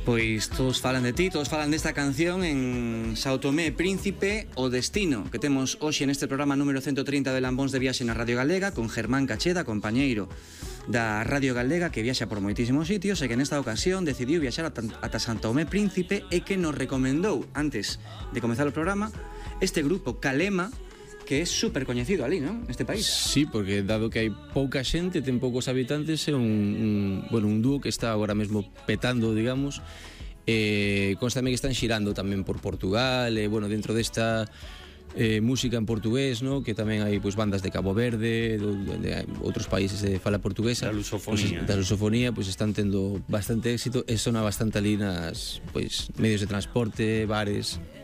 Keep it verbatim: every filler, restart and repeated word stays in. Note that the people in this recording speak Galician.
Pois todos falan de ti, todos falan desta canción en Sao Tomé e Príncipe, O Destino, que temos hoxe neste programa número ciento trinta de Lambóns de Viaxe na Radio Galega, con Germán Cacheda, compañeiro da Radio Galega, que viaxa por moitísimos sitios e que nesta ocasión decidiu viaxar ata, ata Sao Tomé e Príncipe e que nos recomendou, antes de comezar o programa, este grupo Calema, que é super coñecido ali, non? Neste país. Sí, porque dado que hai pouca xente, ten poucos habitantes, é un, un, bueno, un dúo que está agora mesmo petando, digamos. Eh, constame que están xirando tamén por Portugal, e, bueno, dentro desta eh, música en portugués, no? Que tamén hai pois, bandas de Cabo Verde, de, de, de outros países de fala portuguesa. Da lusofonía. Pois, da lusofonía, pois están tendo bastante éxito e sona bastante ali nas pois, medios de transporte, bares.